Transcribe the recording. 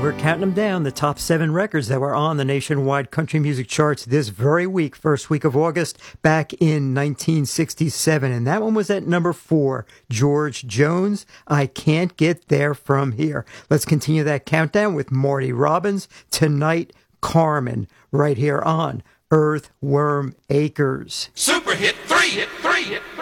we're counting them down, the top 7 records that were on the nationwide country music charts this very week, first week of August, back in 1967. And that one was at number 4, George Jones, I Can't Get There From Here. Let's continue that countdown with Marty Robbins, Tonight, Carmen, right here on Earthworm Acres. Super hit 3, hit 3, hit 3.